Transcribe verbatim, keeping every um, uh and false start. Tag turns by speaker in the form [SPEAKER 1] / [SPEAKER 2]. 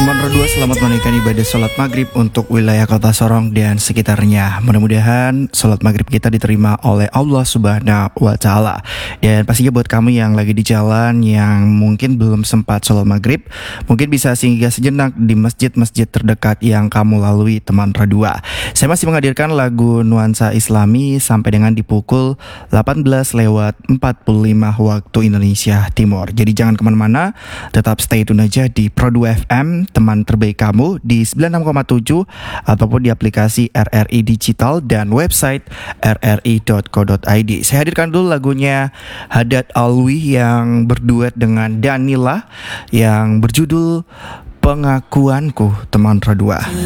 [SPEAKER 1] Teman Rodua, selamat menunaikan ibadah sholat maghrib untuk wilayah kota Sorong dan sekitarnya. Mudah-mudahan sholat maghrib kita diterima oleh Allah Subhanahu wa Ta'ala. Dan pastinya buat kamu yang lagi di jalan, yang mungkin belum sempat sholat maghrib, mungkin bisa singgah sejenak di masjid-masjid terdekat yang kamu lalui, teman Rodua. Saya masih menghadirkan lagu nuansa Islami sampai dengan di pukul delapan belas lewat empat puluh lima waktu Indonesia Timur. Jadi jangan kemana-mana, tetap stay tune aja di Pro dua F M, teman terbaik kamu, di sembilan puluh enam koma tujuh ataupun di aplikasi R R I Digital dan website r r i dot co dot i d. Saya hadirkan dulu lagunya Haddad Alwi yang berduet dengan Danila yang berjudul Pengakuanku, teman Rodua.